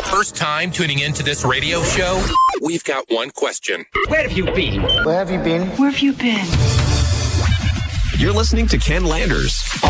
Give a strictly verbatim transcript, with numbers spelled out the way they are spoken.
first time tuning into this radio show, we've got one question. Where have you been? Where have you been? Where have you been? You're listening to Ken Landers